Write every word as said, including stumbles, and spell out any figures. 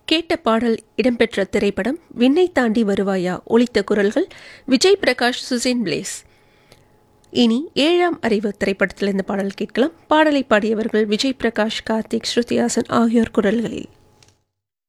கேட்ட பாடல் இடம்பெற்ற திரைப்படம் விண்ணை தாண்டி வருவாயா. ஒலித்த குரல்கள் விஜய் பிரகாஷ், சுசேன் பிளேஸ். இனி ஏழாம் அறிவு திரைப்படத்தில் இந்த பாடல் கேட்கலாம். பாடலை பாடியவர்கள் விஜய் பிரகாஷ், கார்த்திக், ஸ்ருதிஹாசன் ஆகியோர் குரல்களில்.